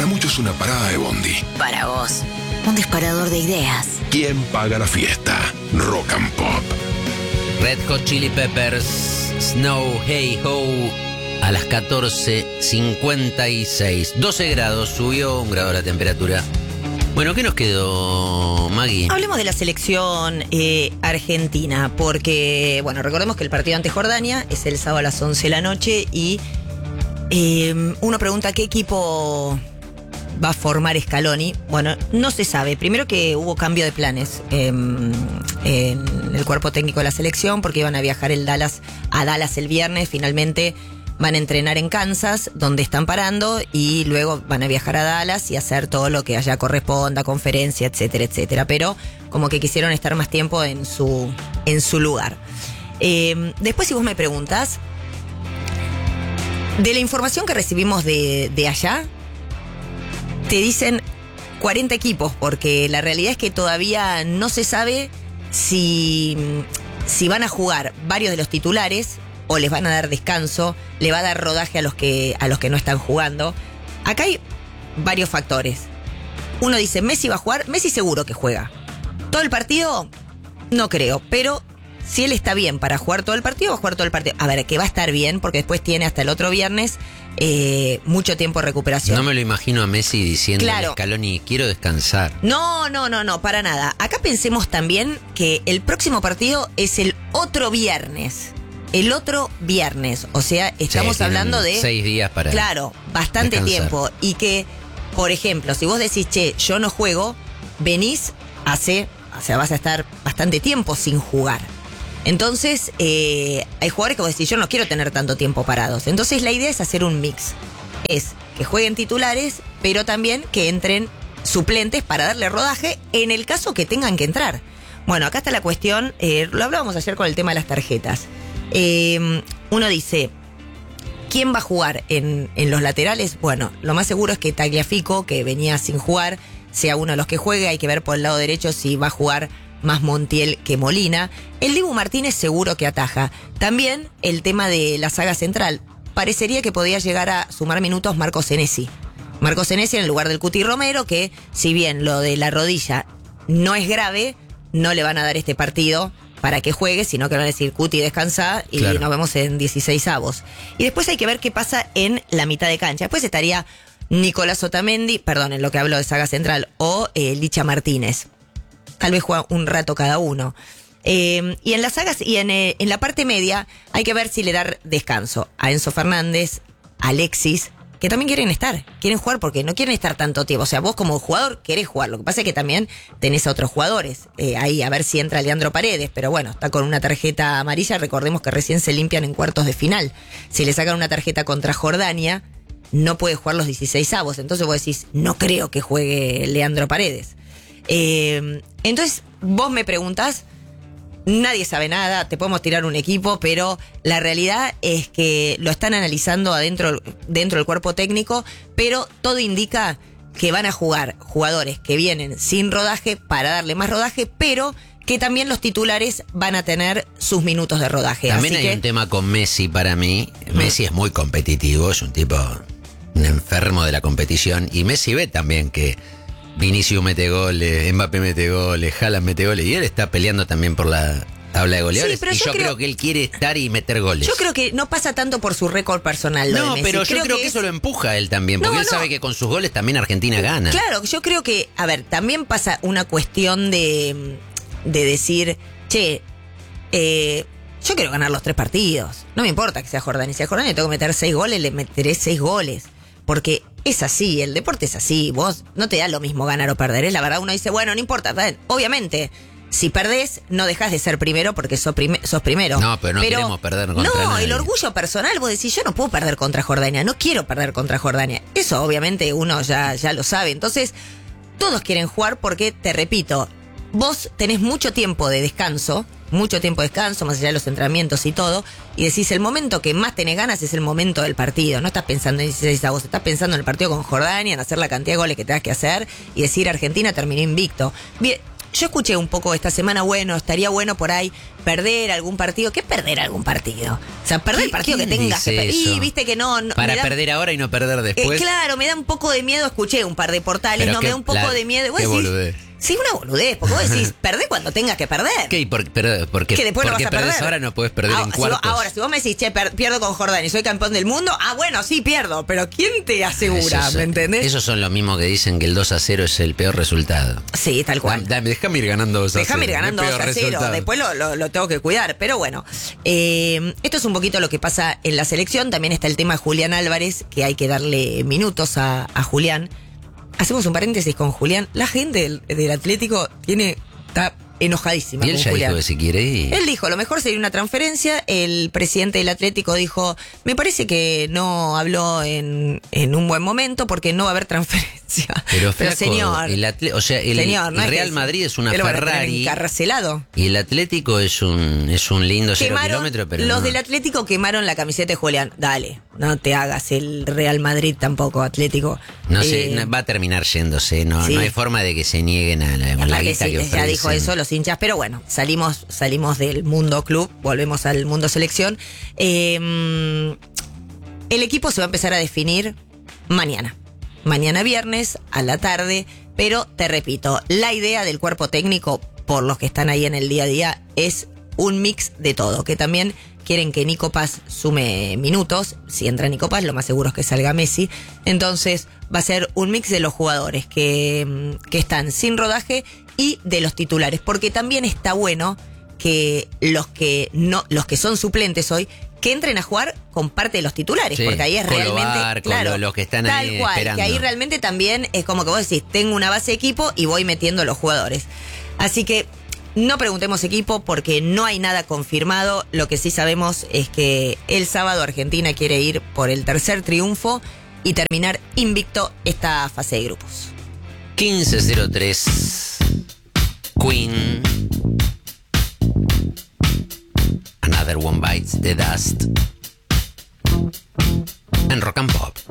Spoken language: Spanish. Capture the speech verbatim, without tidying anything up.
Para muchos una parada de bondi. Para vos, un disparador de ideas. ¿Quién paga la fiesta? Rock and Pop. Red Hot Chili Peppers, Snow Hey Ho, a las catorce cincuenta y seis. doce grados, subió un grado la temperatura. Bueno, ¿qué nos quedó, Maggie? Hablemos de la selección eh, argentina, porque, bueno, recordemos que el partido ante Jordania es el sábado a las once de la noche y eh, uno pregunta qué equipo va a formar Scaloni. Bueno, no se sabe. Primero que hubo cambio de planes eh, en el cuerpo técnico de la selección, porque iban a viajar el Dallas a Dallas el viernes, finalmente van a entrenar en Kansas, donde están parando, y luego van a viajar a Dallas y hacer todo lo que allá corresponda, conferencia, etcétera, etcétera. Pero como que quisieron estar más tiempo en su, en su lugar. Eh, después, si vos me preguntas, de la información que recibimos de, de allá, te dicen cuarenta equipos, porque la realidad es que todavía no se sabe si, si van a jugar varios de los titulares o les van a dar descanso, le va a dar rodaje a los que a los que no están jugando. Acá hay varios factores. Uno dice, Messi va a jugar, Messi seguro que juega. Todo el partido, no creo, pero si él está bien para jugar todo el partido, va a jugar todo el partido. A ver, que va a estar bien, porque después tiene hasta el otro viernes eh, mucho tiempo de recuperación. No me lo imagino a Messi diciendo Claro. a Scaloni, quiero descansar. No, no, no, no, para nada. Acá pensemos también que el próximo partido es el otro viernes. El otro viernes, o sea, estamos Sí, hablando de... seis días para Claro, bastante descansar. tiempo. Y que, por ejemplo, si vos decís, che, yo no juego, venís hace... O sea, vas a estar bastante tiempo sin jugar. Entonces, eh, hay jugadores que vos decís, yo no quiero tener tanto tiempo parados. Entonces, la idea es hacer un mix. Es que jueguen titulares, pero también que entren suplentes para darle rodaje en el caso que tengan que entrar. Bueno, acá está la cuestión, eh, lo hablábamos ayer con el tema de las tarjetas. Eh, uno dice, ¿quién va a jugar en, en los laterales? Bueno, lo más seguro es que Tagliafico, que venía sin jugar, sea uno de los que juegue. Hay que ver por el lado derecho si va a jugar más Montiel que Molina. El Dibu Martínez seguro que ataja. También el tema de la saga central. Parecería que podía llegar a sumar minutos Marco Senesi. Marco Senesi en el lugar del Cuti Romero, que si bien lo de la rodilla no es grave, no le van a dar este partido para que juegue, sino que van a decir, Cuti, descansa y Claro. nos vemos en dieciséis avos. Y después hay que ver qué pasa en la mitad de cancha. Después estaría Nicolás Otamendi, perdón, en lo que hablo de saga central, o eh, Licha Martínez. Tal vez juega un rato cada uno. Eh, y en las sagas y en, eh, en la parte media hay que ver si le da descanso a Enzo Fernández, a Alexis, que también quieren estar, quieren jugar porque no quieren estar tanto tiempo. O sea, vos como jugador querés jugar. Lo que pasa es que también tenés a otros jugadores. Eh, ahí a ver si entra Leandro Paredes, pero bueno, está con una tarjeta amarilla. Recordemos que recién se limpian en cuartos de final. Si le sacan una tarjeta contra Jordania, no puede jugar los dieciséis avos. Entonces vos decís, no creo que juegue Leandro Paredes. Eh, entonces vos me preguntás, nadie sabe nada, te podemos tirar un equipo, pero la realidad es que lo están analizando adentro dentro del cuerpo técnico, pero todo indica que van a jugar jugadores que vienen sin rodaje para darle más rodaje, pero que también los titulares van a tener sus minutos de rodaje. También Así hay que, un tema con Messi para mí. Messi es muy competitivo, es un tipo, un enfermo de la competición. Y Messi ve también que Vinicius mete goles, Mbappé mete goles, Haaland mete goles, y él está peleando también por la tabla de goleadores. Sí, pero y yo yo creo, creo- que él quiere estar y meter goles. yo creo que no pasa tanto por su récord personal. Lo de No, Messi. pero yo creo que, es- eso lo empuja a él también, porque No, él no. sabe que con sus goles también Argentina gana. Claro, yo creo que, a ver, también pasa una cuestión de, de decir, che, eh, yo quiero ganar los tres partidos. No me importa que sea Jordania. Si a Jordania tengo que meter seis goles, le meteré seis goles. Porque es así, el deporte es así. Vos no te da lo mismo ganar o perder. Es la verdad, uno dice, bueno, no importa. Obviamente, si perdés, no dejás de ser primero porque sos, prim- sos primero. No, pero no queremos perder contra No, nadie. el orgullo personal, vos decís, yo no puedo perder contra Jordania, no quiero perder contra Jordania. Eso obviamente uno ya, ya lo sabe. Entonces, todos quieren jugar porque, te repito, vos tenés mucho tiempo de descanso, mucho tiempo de descanso, más allá de los entrenamientos y todo, y decís, el momento que más tenés ganas es el momento del partido. No estás pensando en dieciséis avos, estás pensando en el partido con Jordania, en hacer la cantidad de goles que tengas que hacer y decir, Argentina terminó invicto. Bien, yo escuché un poco esta semana, bueno, estaría bueno por ahí perder algún partido. ¿Qué perder algún partido? O sea, perder el partido que tengas que perder. Y viste que no. no Para da, perder ahora y no perder después. Eh, claro, me da un poco de miedo. Escuché un par de portales, Pero no qué, me da un poco la, de miedo. Qué decís, boludez. Sí, una boludez, porque vos decís, perdé cuando tengas que perder. ¿Qué? Por, pero, porque que después porque no vas a perdés perder. ahora no puedes perder ahora, en si cuartos. vos, ahora, si vos me decís, che, per, pierdo con Jordania y soy campeón del mundo, ah, bueno, sí pierdo, pero ¿quién te asegura? Esos, ¿Me entendés? Esos son los mismos que dicen que el dos a cero es el peor resultado. Sí, tal cual. Dame, déjame ir ganando dos a cero. Déjame ir ganando dos a cero. Después lo, lo, lo tengo que cuidar. Pero bueno, eh, esto es un poquito lo que pasa en la selección. También está el tema de Julián Álvarez, que hay que darle minutos a, a Julián. Hacemos un paréntesis con Julián. La gente del, del Atlético tiene está enojadísima y él con ya Julián. dijo que si quiere ir. Él dijo, lo mejor sería una transferencia. El presidente del Atlético dijo, me parece que no habló en, en un buen momento porque no va a haber transferencia. Pero, Pero flaco, señor, el atle- o sea, el, señor, no el es Real que- Madrid es una ¿qué lo van a tener Ferrari encarcelado? y el Atlético es un es un lindo cero Quemaron- kilómetro, pero los no. del Atlético quemaron la camiseta de Julián. Dale, no te hagas el Real Madrid tampoco, Atlético. No sé, Eh, no- va a terminar yéndose, no, sí. no hay forma de que se nieguen a la, a la aparte guita sí, que ya ofrecen. dijo eso los hinchas, pero bueno, salimos, salimos del mundo club, volvemos al mundo selección. Eh, el equipo se va a empezar a definir mañana. Mañana viernes, a la tarde, pero te repito, la idea del cuerpo técnico, por los que están ahí en el día a día, es un mix de todo, que también quieren que Nico Paz sume minutos. Si entra Nico Paz, lo más seguro es que salga Messi. Entonces va a ser un mix de los jugadores que, que están sin rodaje y de los titulares, porque también está bueno que los que no, los que son suplentes hoy, que entren a jugar con parte de los titulares, Sí, porque ahí es Colo realmente Barco, claro, lo- los que están tal ahí cual, esperando. que ahí realmente también es como que vos decís, tengo una base de equipo y voy metiendo los jugadores. Así que no preguntemos equipo porque no hay nada confirmado. Lo que sí sabemos es que el sábado Argentina quiere ir por el tercer triunfo y terminar invicto esta fase de grupos. quince cero tres Queen. Another One Bites the Dust. En Rock and Pop.